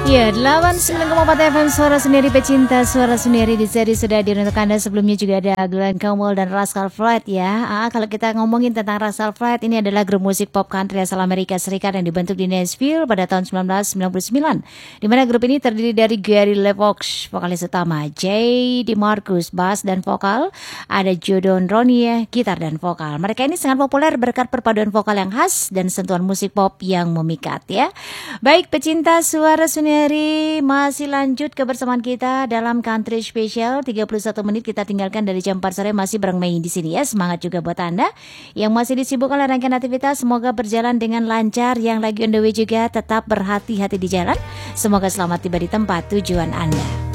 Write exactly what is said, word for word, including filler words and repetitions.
Ya, delapan puluh sembilan koma empat F M Suara Sendiri Pecinta Suara Sendiri di seri sudah di untuk Anda. Sebelumnya juga ada Glenn Campbell dan Rascal Flatts ya. Ah, kalau kita ngomongin tentang Rascal Flatts, ini adalah grup musik pop country asal Amerika Serikat yang dibentuk di Nashville pada tahun sembilan belas sembilan puluh sembilan. Di mana grup ini terdiri dari Gary LeVox, vokalis utama, Jay DeMarcus, bass dan vokal, ada Jodon Ronnie, gitar dan vokal. Mereka ini sangat populer berkat perpaduan vokal yang khas dan sentuhan musik pop yang memikat ya. Baik pecinta Suara Sendiri, masih lanjut kebersamaan kita dalam Country Special. Tiga puluh satu menit kita tinggalkan dari jam empat sore, masih bareng Mei di sini ya. Semangat juga buat Anda yang masih disibukkan oleh rangkaian aktivitas. Semoga berjalan dengan lancar. Yang lagi on the way juga tetap berhati-hati di jalan. Semoga selamat tiba di tempat tujuan Anda.